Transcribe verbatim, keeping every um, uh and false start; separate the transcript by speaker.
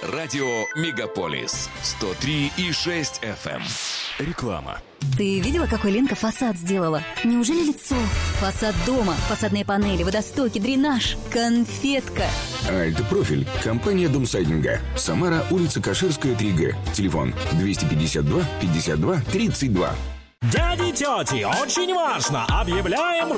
Speaker 1: Радио «Мегаполис» сто три и шесть эф эм. Реклама.
Speaker 2: Ты видела, какой Ленка фасад сделала? Неужели лицо? Фасад дома, фасадные панели, водостоки, дренаж, конфетка.
Speaker 3: Альтпрофиль. Компания Домсайдинга. Самара, улица Каширская, три Г. Телефон двести пятьдесят два пятьдесят два тридцать два.
Speaker 4: Дяди, тети, очень важно! Объявляем